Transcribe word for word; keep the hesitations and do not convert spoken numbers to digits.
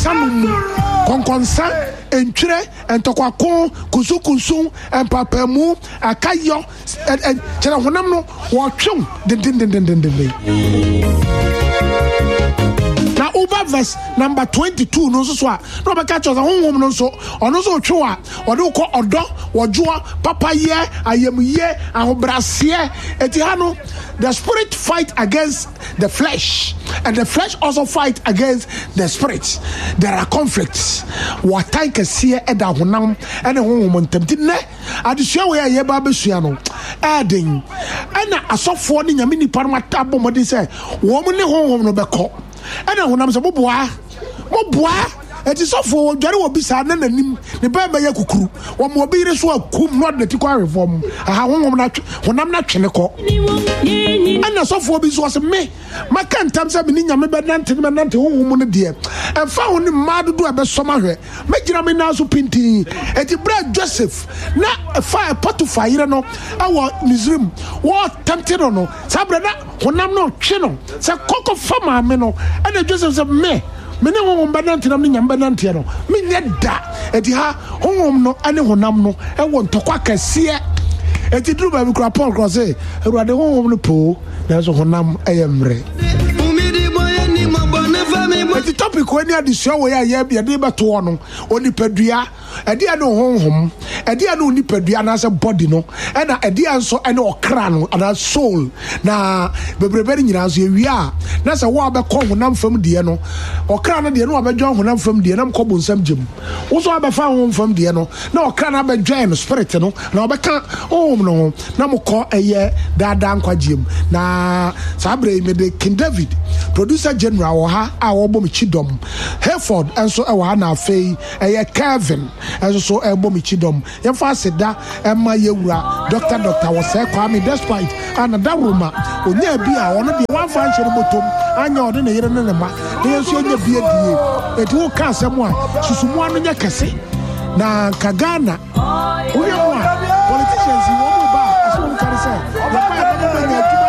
sanum konkonsa entwire entokwako kusukunsun empapamu akayo kyera honam no wotwe den den den den den na uba verse number twenty-two no so so a no be ka choza honhom no so ono so twe a ode ko odo wojoa papa ye ayamye ahobrase eti ha no the spirit fight against the flesh and the flesh also fight against the spirit. There are conflicts what time can see eda honam ene honhom ntamti ne adesua we ye ba besua no aden ana asofo ne nyame nipa no matabo mode se wo mo ne honhom no beko ana honam se boboa boboa eti sofo dware wo bisa na nanim ne ba ba yakukuru wo mo bi re so akum no de ti kwa reform aha honhom na honam na twene ko ana sofo bi so se me maka ntam se me nyame be nante me nante honhom no de emfa ho ne madu do be soma hwe megira me na so pintin eti bra Joseph na fa Potiphar yire no awo Misrim wo tempted no sabra na honam no twe no se kokko fama me no ana Joseph se me mene honhom banante nam ne nyam banante no menye da eti ha honhom no ane honam no e wo ntokwa kase eti duru ba bi kura Paul kura say Ewurade honhom no po na so honam eyemre eti topic we ni adisua we ya ye bia de beto no onipadua edi ane honhom edi ane onipadua na se body no e na edi anso ane okra no ana soul na bebrebe nyina so ewia na se wo abekọ honam fam de no okra no de no abedwan honam fam de nam kọbọ nsam gem wo so abefa honam fam de no na okra na abedwan no spirit no na obeka honhom no na mokọ eye dada nkwagiem na sabre me de King David producer general wo ha a wo bom chidom Hayford enso e wo ha na afei eye Kevin enso so e bom chidom yemfa seda ema yewura doctor doctor wo se Kwame despite another roma onya bi a wono de wan fan hye botom anya ode ne yere ne ne ma na yeso onya bi adie eti wo ka asem a susumu anu nya kese na Kagana onya mo politicians wo mo ba aso wo ka se ya pa ya ba nya